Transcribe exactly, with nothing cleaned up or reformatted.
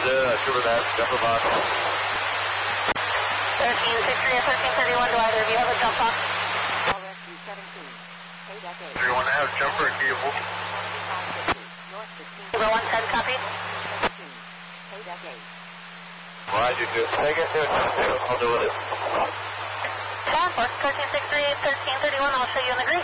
uh, sure that, jumper box. thirteen sixty-three and thirteen thirty-one, do either of you have a jump box? three one have jumper vehicle. Number one ten, copy. Roger, just take it to it. I'll do it. Transport, thirteen sixty-three, thirteen thirty-one, I'll show you in the green.